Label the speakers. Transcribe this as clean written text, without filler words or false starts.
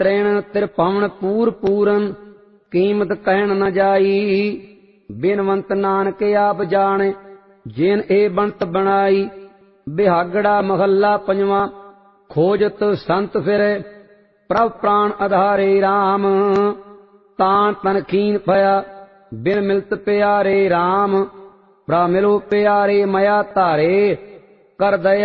Speaker 1: ਤ੍ਰਿਣ ਤਿਰਭਵਨ ਪੂਰ ਪੂਰਨ ਕੀਮਤ ਕਹਿਣ ਨ ਜਾਈ। ਬਿਨਵੰਤ ਨਾਨਕ ਆਪ ਜਾਣੇ ਜਿਨ ਇਹ ਬੰਤ ਬਣਾਈ। ਬਿਹਾਗੜਾ ਮਹੱਲਾ ਪੰਜਵਾਂ। ਖੋਜਤ ਸੰਤ ਫਿਰੇ ਪ੍ਰਭ ਪ੍ਰਾਣ ਆਧਾਰੇ RAM। ਤਾਂ ਤਨ ਖੀਨ ਭਇਆ ਬਿਨ ਮਿਲਤ ਪਿਆਰੇ RAM। ਪ੍ਰਭ ਮਿਲੋ ਪਿਆਰੇ ਮਇਆ ਧਾਰੇ ਕਰ ਦਇਆ